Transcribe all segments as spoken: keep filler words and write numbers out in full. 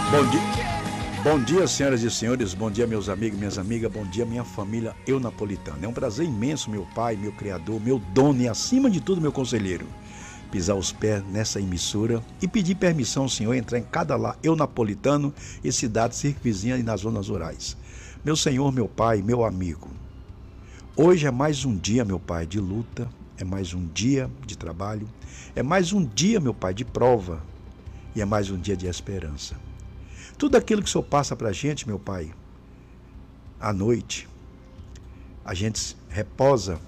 Bom dia, bom dia, senhoras e senhores, bom dia, meus amigos, minhas amigas, bom dia, minha família eunapolitana. É um prazer imenso, meu pai, meu criador, meu dono e, acima de tudo, meu conselheiro, pisar os pés nessa emissora e pedir permissão ao senhor entrar em cada lar eunapolitano e cidades circunvizinhas e nas zonas rurais. Meu senhor, meu pai, meu amigo, hoje é mais um dia, meu pai, de luta, é mais um dia de trabalho, é mais um dia, meu pai, de prova e é mais um dia de esperança. Tudo aquilo que o Senhor passa para a gente, meu pai, à noite, a gente reposa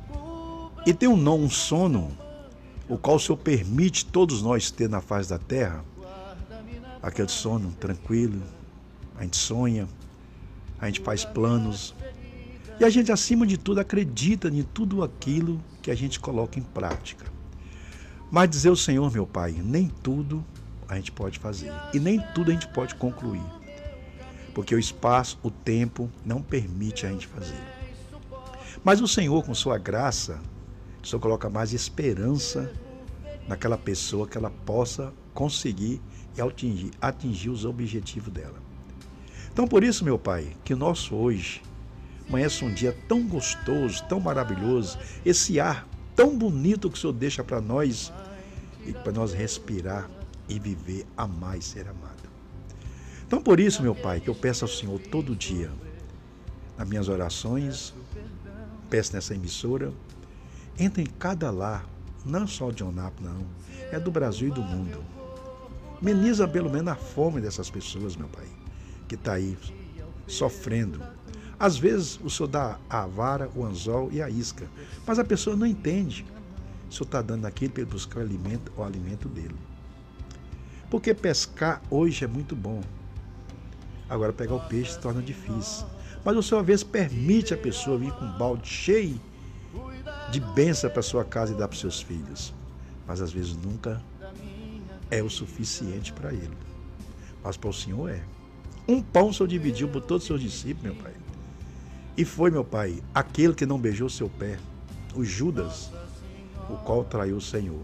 e tem um, não, um sono, o qual o Senhor permite todos nós ter na face da terra, aquele sono tranquilo, a gente sonha, a gente faz planos e a gente, acima de tudo, acredita em tudo aquilo que a gente coloca em prática. Mas dizer ao Senhor, meu pai, nem tudo a gente pode fazer e nem tudo a gente pode concluir, porque o espaço, o tempo não permite a gente fazer. Mas o Senhor, com sua graça, o Senhor coloca mais esperança naquela pessoa, que ela possa conseguir e atingir, atingir os objetivos dela. Então, por isso, meu pai, que o nosso hoje amanhece um dia tão gostoso, tão maravilhoso, esse ar tão bonito que o Senhor deixa para nós e para nós respirar e viver, amar e ser amado. Então, por isso, meu pai, que eu peço ao Senhor todo dia, nas minhas orações, peço nessa emissora, entra em cada lar, não só de Eunápolis, não, é do Brasil e do mundo. Ameniza pelo menos a fome dessas pessoas, meu pai, que está aí sofrendo. Às vezes o Senhor dá a vara, o anzol e a isca, mas a pessoa não entende. O Senhor está dando aquilo para ele buscar o alimento, o alimento dele. Porque pescar hoje é muito bom. Agora pegar o peixe se torna difícil. Mas o Senhor às vezes permite a pessoa vir com um balde cheio de bênção para sua casa e dar para os seus filhos. Mas às vezes nunca é o suficiente para ele. Mas para o Senhor é. Um pão o Senhor dividiu por todos os seus discípulos, meu pai. E foi, meu pai, aquele que não beijou seu pé, o Judas, o qual traiu o Senhor.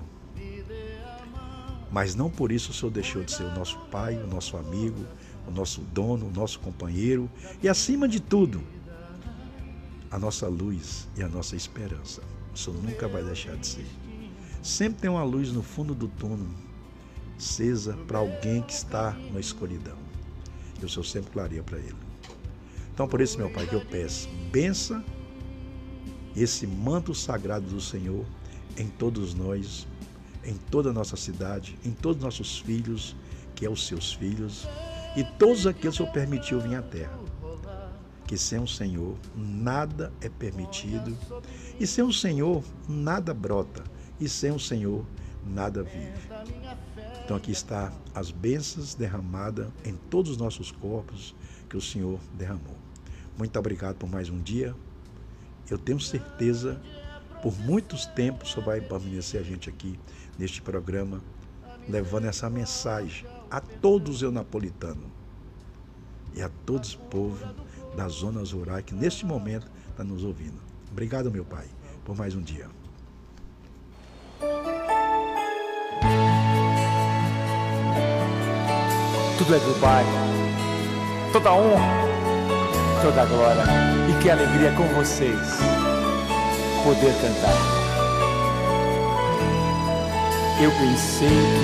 Mas não por isso o Senhor deixou de ser o nosso pai, o nosso amigo, o nosso dono, o nosso companheiro e, acima de tudo, a nossa luz e a nossa esperança. O Senhor nunca vai deixar de ser. Sempre tem uma luz no fundo do túnel, acesa para alguém que está na escuridão. E o Senhor sempre clareia para ele. Então, por isso, meu pai, que eu peço, bença esse manto sagrado do Senhor em todos nós, em toda a nossa cidade, em todos os nossos filhos, que é os seus filhos, e todos aqueles que o Senhor permitiu vir à terra. Que sem o Senhor nada é permitido, e sem o Senhor nada brota, e sem o Senhor nada vive. Então aqui está as bênçãos derramadas em todos os nossos corpos que o Senhor derramou. Muito obrigado por mais um dia. Eu tenho certeza, por muitos tempos, o Senhor vai permanecer a gente aqui neste programa, levando essa mensagem a todos os eunapolitanos e a todos os povos das zonas rurais que neste momento estão nos ouvindo. Obrigado, meu pai, por mais um dia. Tudo é do Pai, toda honra, toda glória, e que alegria com vocês poder cantar. Eu pensei que